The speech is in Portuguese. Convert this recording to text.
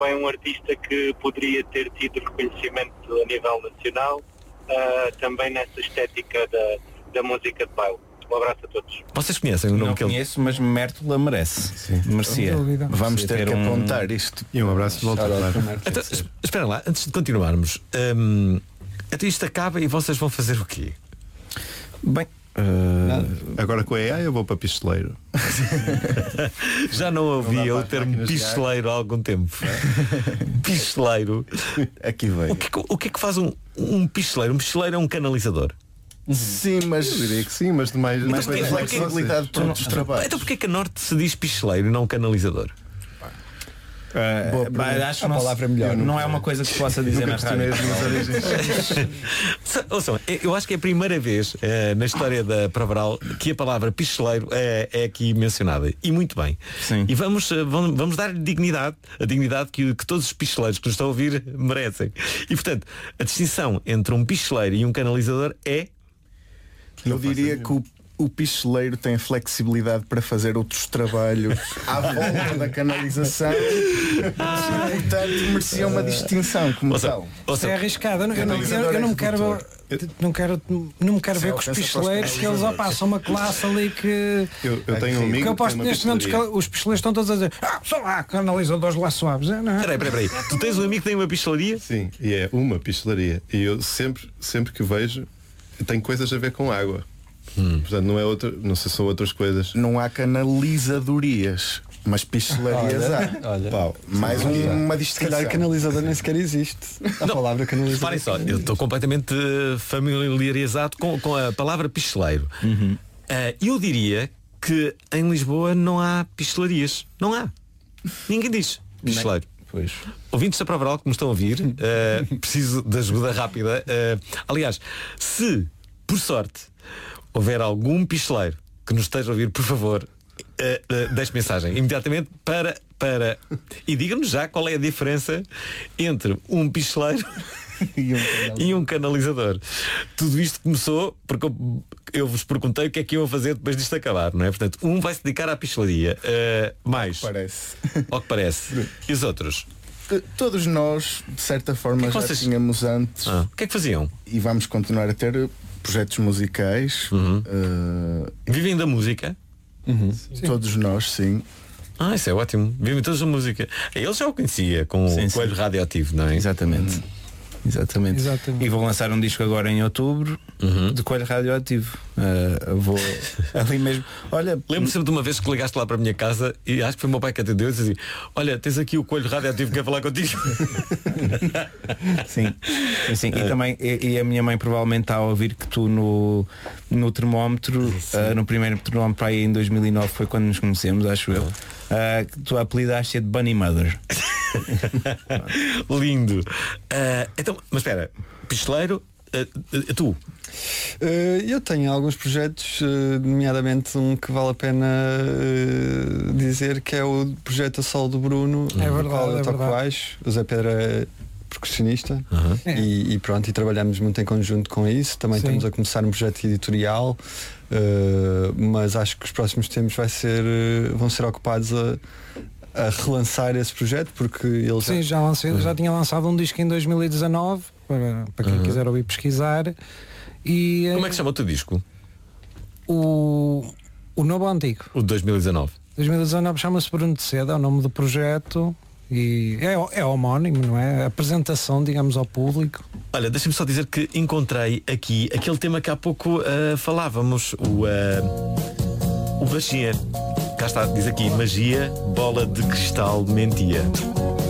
é um artista que poderia ter tido reconhecimento a nível nacional, também nessa estética da música de baile. Um abraço a todos. Vocês conhecem o nome Não que ele... conheço, mas Mértola merece. Sim. Merecia. Vamos ter que apontar isto. E um abraço de volta, claro. Então, espera lá, antes de continuarmos, até isto acaba e vocês vão fazer o quê? Bem, agora com a AI eu vou para pistoleiro. Já não ouvia o termo pistoleiro há algum tempo. Pistoleiro. Aqui veio. O que é que faz um pistoleiro? Um pistoleiro é um canalizador. Sim, mas eu diria que sim, mas de mais flexibilidade para outros trabalhos. Então porquê que a Norte se diz pistoleiro e não canalizador? acho a palavra é melhor. Não é uma coisa que se possa dizer na rádio. Ouçam, eu acho que é a primeira vez na história da Provaral que a palavra pistoleiro é aqui mencionada. E muito bem. Sim. E vamos dar-lhe dignidade, a dignidade que todos os pistoleiros que nos estão a ouvir merecem. E portanto, a distinção entre um pistoleiro e um canalizador é... Eu diria que o pistoleiro tem flexibilidade para fazer outros trabalhos à volta da canalização. Portanto, merecia uma distinção como tal. Isso é arriscado. Eu não me quero ver com os pistoleiros que eles são uma classe ali que... Eu tenho um amigo que eu posto neste momento os pistoleiros estão todos a dizer são lá canalizadores lá suaves. Peraí. Tu tens um amigo que tem uma pistolaria? Sim, e é uma pistolaria. E eu sempre que vejo tem coisas a ver com água. Portanto, não sei se são outras coisas. Não há canalizadorias, mas pistolarias há. Olha, mais uma distinção. Se calhar canalizador nem sequer existe. A palavra canalizador. Reparem só, eu estou completamente familiarizado com a palavra pistoleiro. Eu diria que em Lisboa não há pistolarias. Não há. Ninguém diz pistoleiro. Pois. Ouvintes da Provaral que me estão a ouvir, preciso de ajuda rápida. Aliás, se por sorte houver algum pistoleiro que nos esteja a ouvir, por favor, deixe mensagem imediatamente para e diga-nos já qual é a diferença entre um pistoleiro e um canalizador. Tudo isto começou porque eu vos perguntei o que é que iam fazer depois disto acabar, não é? Portanto, um vai se dedicar à pistolaria, mais ao que parece. E os outros? Todos nós, de certa forma, já tínhamos antes. O que é que faziam? E vamos continuar a ter projetos musicais. Vivem da música? Todos nós, sim. Isso é ótimo. Vivem todos da música. Ele já o conhecia com o Coelho Radioativo, não é? Exatamente. E vou lançar um disco agora em outubro de Coelho Radioativo. Vou ali mesmo. Olha, lembro sempre de uma vez que ligaste lá para a minha casa e acho que foi o meu pai que atendeu e disse assim: olha, tens aqui o Coelho Radioativo que quer falar contigo. Sim. E também a minha mãe provavelmente está a ouvir que tu no termómetro, no primeiro termómetro aí em 2009 foi quando nos conhecemos, acho eu, que tu apelidaste de Bunny Mother. Lindo. Então, mas espera, pistoleiro, tu? Eu tenho alguns projetos, nomeadamente um que vale a pena dizer, que é o projeto A Sol do Bruno. É verdade, eu toco baixo, o Zé Pedro é percussionista e pronto, e trabalhamos muito em conjunto com isso. Também estamos a começar um projeto editorial, mas acho que os próximos tempos vão ser ocupados a relançar esse projeto, porque ele já tinha lançado um disco em 2019 para quem quiser ouvir pesquisar. E como é que se chama o teu disco? O novo ou antigo? O de 2019. 2019 chama-se Bruno de Seda, é o nome do projeto. E é homónimo, não é? A apresentação, digamos, ao público. Olha, deixa-me só dizer que encontrei aqui aquele tema que há pouco falávamos, o Magia. Cá está, diz aqui: magia, bola de cristal, mentia.